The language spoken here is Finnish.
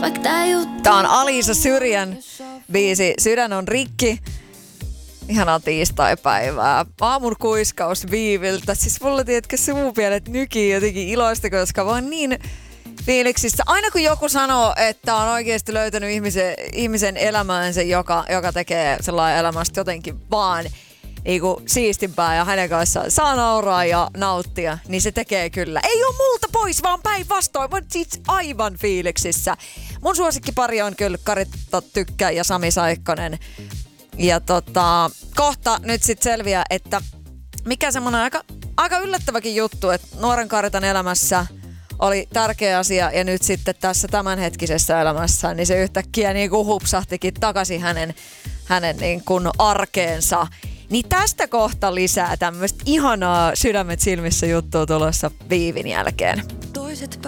Tää on Alisa Syrjän biisi Sydän on rikki. Ihanaa tiistaipäivää. Aamun kuiskaus Viiviltä. Siis mulla tiedätkö suupielet nykii jotenkin iloista, koska mä oon niin fiiliksissä. Aina kun joku sanoo, että on oikeasti löytänyt ihmisen elämäänsä, joka tekee sellainen elämästä jotenkin vaan niinku siistimpää ja hänen kanssaan saa nauraa ja nauttia, niin se tekee kyllä. Ei oo multa pois, vaan päinvastoin. Mä oon siis aivan fiiliksissä. Mun suosikkipari on kyllä Karitta Tykkä ja Sami Saikkonen. Ja kohta nyt sit selviää, että mikä semmonen aika yllättäväkin juttu, että nuoren Karitan elämässä oli tärkeä asia ja nyt sitten tässä tämänhetkisessä elämässä, niin se yhtäkkiä niin kuin hupsahtikin takaisin hänen niin kuin arkeensa. Niin tästä kohta lisää tämmöistä ihanaa sydämet silmissä juttua tulossa Viivin jälkeen.